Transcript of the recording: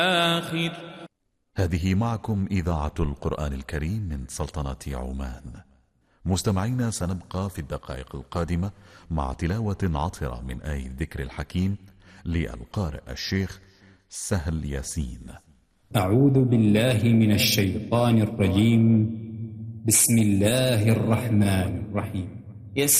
آخر. هذه معكم إذاعة القرآن الكريم من سلطنة عمان. مستمعينا، سنبقى في الدقائق القادمة مع تلاوة عطرة من آية الذكر الحكيم للقارئ الشيخ سهل ياسين. أعوذ بالله من الشيطان الرجيم. بسم الله الرحمن الرحيم.